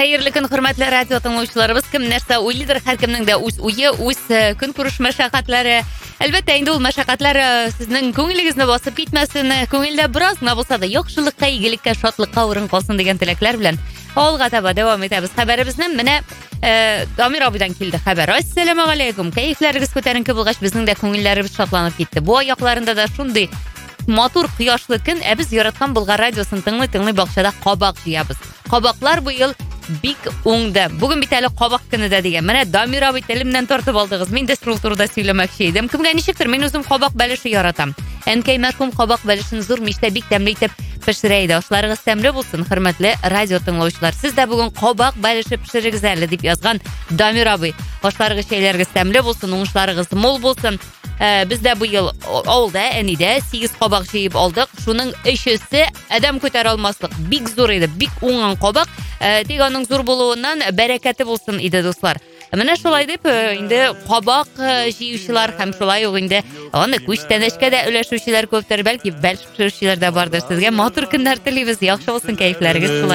Xayrli kun, hurmatli radio tinglovchilarimiz. Kim narsa o'ylaydir, har kimning de o'z o'yi, o'z kun ko'rish mashaqqatlari. Albatta, endi u mashaqqatlar sizning ko'nglingizni bosib ketmasin, ko'ngilda biroz nima bo'lsa-da yaxshilikqa, igilikka, shodlikqa o'rin qolsin degan tilaklar bilan olg'a taba davom etamiz. Xabarimizni mana Damir abidan keldi xabar. Assalomu alaykum. Kayflaringiz ko'tarinki bo'lg'ach, bizning de ko'ngillarimiz shodlanib ketdi. Bu oyoqlarında da shunday motor quyoshli kun, biz yaratgan Bulg'ar radiosini tingli bog'chada qoboq yeyamiz. Qoboqlar bu yil big o'ngda. Bugun bitali qoboq kunida degan. Mana Damir abi tilimdan tortib oldingiz. Men de strukturada söylemoqchi edim. Kimga nishikdir, men o'zim qoboq balishi yaratam. Enkay marhum qoboq balishini zo'r mishda big tamli deb pishiraydi. Oshlaringiz tamli bo'lsin, hurmatli radio tinglovchilar. Siz de bugun qoboq balishi pishirigizlar deb yozgan Damir abi. Oshlaringiz sheylarga tamli bo'lsin, o'ng'ishlaringiz mo'l bo'lsin. Bizda bu yil oldi, enida 8 qoboq yeyib oldik. Shuning ishisi adam ko'tara olmaslik. Big zo'r edi, big o'ng'an qoboq. Tegoning zo'r bo'luvidan barakati bo'lsin edi do'stlar. Mana shulay deb endi qoboq yeyuvchilar ham shulay endi uni go'shtanashkada ulashuvchilar ko'pdir, balki balish pishiruvchilar da bordir. Sizga motor kunlar tilaymiz. Yaxshi bo'lsin kayflaringiz.